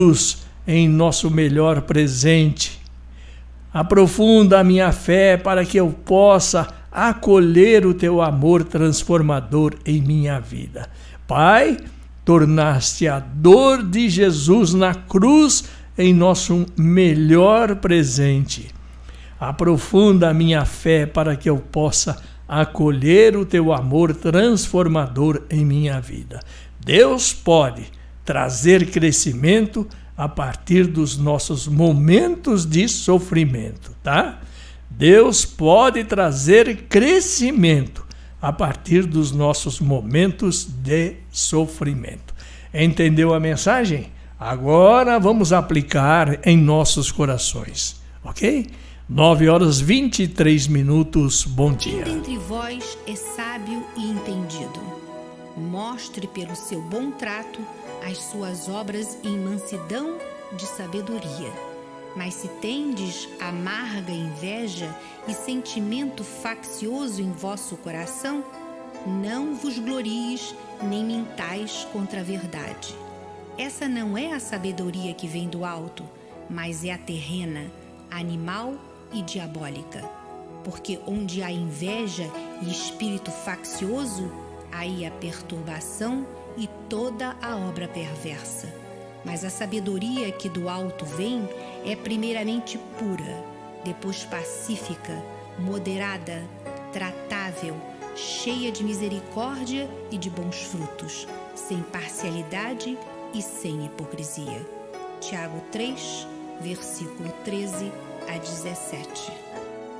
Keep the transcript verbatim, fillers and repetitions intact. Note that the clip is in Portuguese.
em nosso melhor presente. Aprofunda a minha fé para que eu possa acolher o teu amor transformador em minha vida. Pai, tornaste a dor de Jesus na cruz em nosso melhor presente. Aprofunda a minha fé para que eu possa acolher o teu amor transformador em minha vida. Deus pode trazer crescimento a partir dos nossos momentos de sofrimento, tá? Deus pode trazer crescimento a partir dos nossos momentos de sofrimento. Entendeu a mensagem? Agora vamos aplicar em nossos corações, ok? nove horas e vinte e três minutos, bom dia. Quem dentre vós é sábio e entendido? Mostre pelo seu bom trato as suas obras em mansidão de sabedoria. Mas se tendes amarga inveja e sentimento faccioso em vosso coração, não vos glories nem mintais contra a verdade. Essa não é a sabedoria que vem do alto, mas é a terrena, animal e diabólica. Porque onde há inveja e espírito faccioso, aí há perturbação e toda a obra perversa. Mas a sabedoria que do alto vem é primeiramente pura, depois pacífica, moderada, tratável, cheia de misericórdia e de bons frutos, sem parcialidade e sem hipocrisia. Tiago três, versículo treze a dezessete.